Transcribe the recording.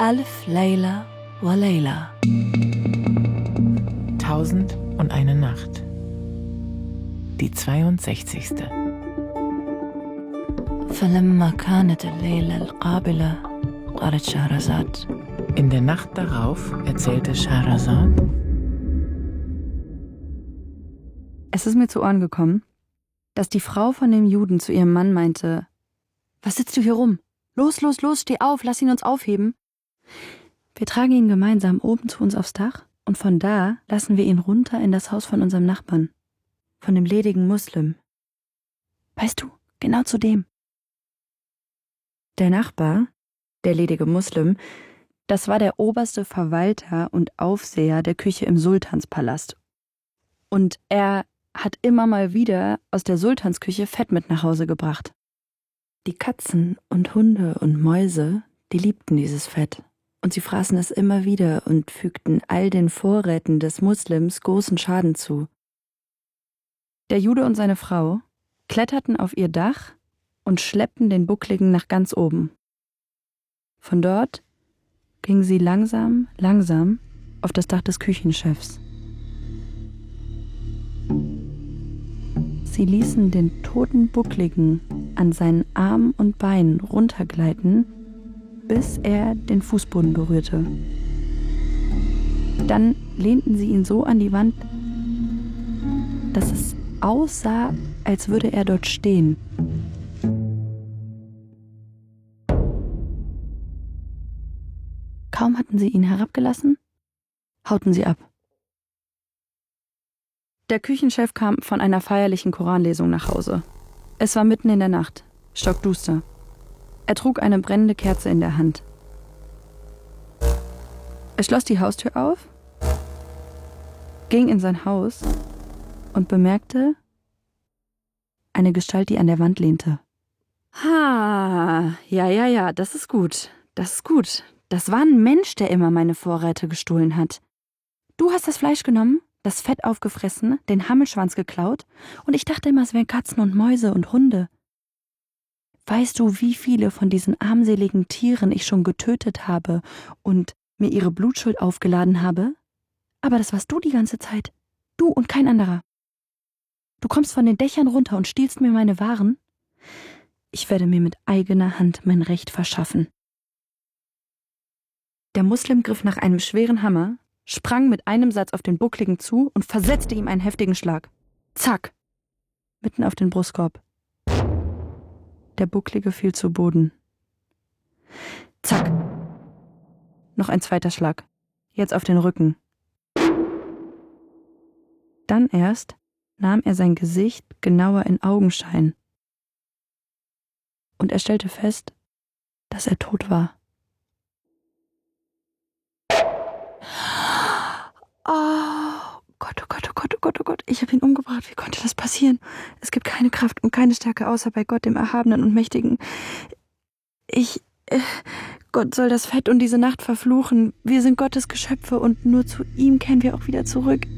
ألف ليلة وليلة. 1001 Nacht. Die 62. فلما كانت الليلة القابلة قالت شهرزاد. In der Nacht darauf erzählte Scheherazade: Es ist mir zu Ohren gekommen, dass die Frau von dem Juden zu ihrem Mann meinte: Was sitzt du hier rum? Los, los, los, steh auf, lass ihn uns aufheben. Wir tragen ihn gemeinsam oben zu uns aufs Dach und von da lassen wir ihn runter in das Haus von unserem Nachbarn, von dem ledigen Muslim. Weißt du, genau zu dem. Der Nachbar, der ledige Muslim, das war der oberste Verwalter und Aufseher der Küche im Sultanspalast. Und er hat immer mal wieder aus der Sultansküche Fett mit nach Hause gebracht. Die Katzen und Hunde und Mäuse, die liebten dieses Fett. Und sie fraßen es immer wieder und fügten all den Vorräten des Muslims großen Schaden zu. Der Jude und seine Frau kletterten auf ihr Dach und schleppten den Buckligen nach ganz oben. Von dort gingen sie langsam, langsam auf das Dach des Küchenchefs. Sie ließen den toten Buckligen an seinen Armen und Beinen runtergleiten, bis er den Fußboden berührte. Dann lehnten sie ihn so an die Wand, dass es aussah, als würde er dort stehen. Kaum hatten sie ihn herabgelassen, hauten sie ab. Der Küchenchef kam von einer feierlichen Koranlesung nach Hause. Es war mitten in der Nacht, stockduster. Er trug eine brennende Kerze in der Hand. Er schloss die Haustür auf, ging in sein Haus und bemerkte eine Gestalt, die an der Wand lehnte. Ja, das ist gut, das ist gut. Das war ein Mensch, der immer meine Vorräte gestohlen hat. Du hast das Fleisch genommen, das Fett aufgefressen, den Hammelschwanz geklaut und ich dachte immer, es wären Katzen und Mäuse und Hunde. Weißt du, wie viele von diesen armseligen Tieren ich schon getötet habe und mir ihre Blutschuld aufgeladen habe? Aber das warst du die ganze Zeit. Du und kein anderer. Du kommst von den Dächern runter und stiehlst mir meine Waren? Ich werde mir mit eigener Hand mein Recht verschaffen. Der Muslim griff nach einem schweren Hammer, sprang mit einem Satz auf den Buckligen zu und versetzte ihm einen heftigen Schlag. Zack! Mitten auf den Brustkorb. Der Bucklige fiel zu Boden. Zack! Noch ein zweiter Schlag. Jetzt auf den Rücken. Dann erst nahm er sein Gesicht genauer in Augenschein. Und er stellte fest, dass er tot war. Oh Gott, oh Gott, oh Gott, oh Gott, oh Gott, ich habe ihn umgebracht. Wie konnte das passieren? Es gibt keine Kraft und keine Stärke außer bei Gott, dem Erhabenen und Mächtigen. Gott soll das Fett und diese Nacht verfluchen. Wir sind Gottes Geschöpfe und nur zu ihm kehren wir auch wieder zurück.